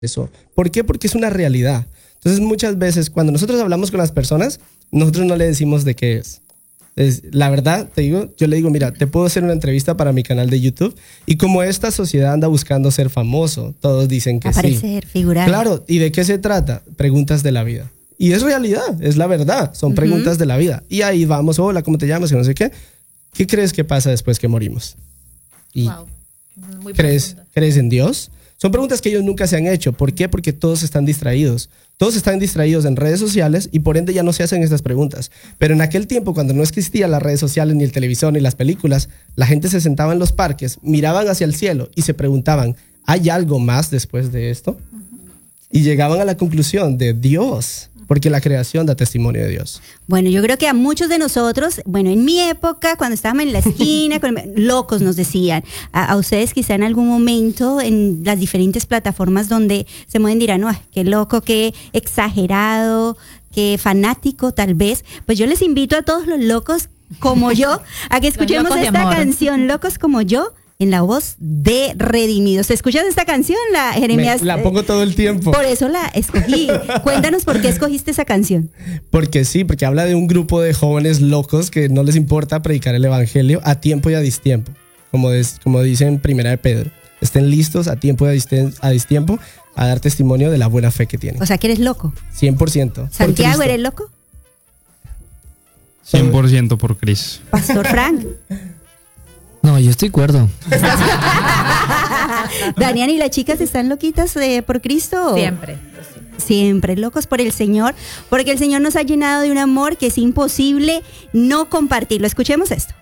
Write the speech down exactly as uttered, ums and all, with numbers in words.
eso. ¿Por qué? Porque es una realidad. Entonces muchas veces cuando nosotros hablamos con las personas, nosotros no le decimos de qué es. Es la verdad, te digo, yo le digo, mira, te puedo hacer una entrevista para mi canal de YouTube y como esta sociedad anda buscando ser famoso, todos dicen que aparecer, sí. Aparecer, figurar. Claro, ¿y de qué se trata? Preguntas de la vida. Y es realidad, es la verdad, son uh-huh. preguntas de la vida. Y ahí vamos, hola, ¿cómo te llamas? Y no sé qué. ¿Qué crees que pasa después que morimos? Y wow. Muy ¿crees, ¿Crees en Dios? Son preguntas que ellos nunca se han hecho. ¿Por qué? Porque todos están distraídos. Todos están distraídos en redes sociales y por ende ya no se hacen estas preguntas. Pero en aquel tiempo, cuando no existían las redes sociales, ni el televisor, ni las películas, la gente se sentaba en los parques, miraban hacia el cielo y se preguntaban, ¿hay algo más después de esto? Y llegaban a la conclusión de Dios. Porque la creación da testimonio de Dios. Bueno, yo creo que a muchos de nosotros, bueno, en mi época, cuando estábamos en la esquina, con, locos nos decían. A, a ustedes quizá en algún momento, en las diferentes plataformas donde se mueven, dirán, no, qué loco, qué exagerado, qué fanático tal vez. Pues yo les invito a todos los locos como yo a que escuchemos esta canción, Locos como yo, en la voz de Redimidos. ¿Escuchas esta canción, la Jeremías? Me, la pongo todo el tiempo. Por eso la escogí. Cuéntanos por qué escogiste esa canción. Porque sí, porque habla de un grupo de jóvenes locos que no les importa predicar el evangelio a tiempo y a distiempo. Como, des, como dice en Primera de Pedro. Estén listos a tiempo y a, disten, a distiempo a dar testimonio de la buena fe que tienen. O sea, que eres loco. cien por ciento. Santiago, por ¿eres loco? cien por ciento por Cristo. Pastor Frank. No, yo estoy cuerdo. Daniel, ¿y las chicas están loquitas eh, por Cristo? Siempre. Siempre, locos por el Señor, porque el Señor nos ha llenado de un amor que es imposible no compartirlo. Escuchemos esto.